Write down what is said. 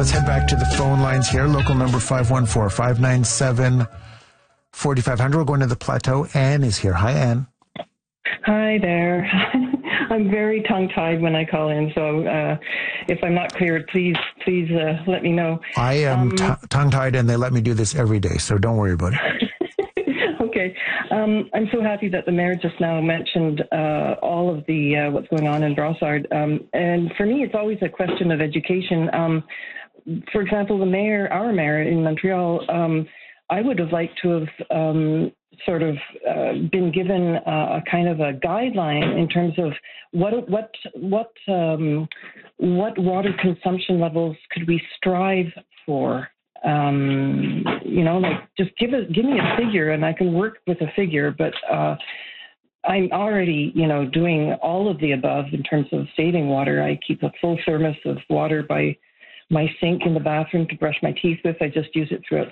Let's head back to the phone lines here. Local number 514-597-4500. We're going to the Plateau. Anne is here. Hi, Anne. Hi there. I'm very tongue-tied when I call in, so if I'm not clear, please let me know. I am tongue-tied, and they let me do this every day, so don't worry about it. Okay. I'm so happy that the mayor just now mentioned all of the what's going on in Brossard. And for me, it's always a question of education. For example, our mayor in Montreal, I would have liked to have been given a kind of a guideline in terms of what water consumption levels could we strive for. Just give me a figure and I can work with a figure, but I'm already, doing all of the above in terms of saving water. I keep a full thermos of water by my sink in the bathroom to brush my teeth with. I just use it throughout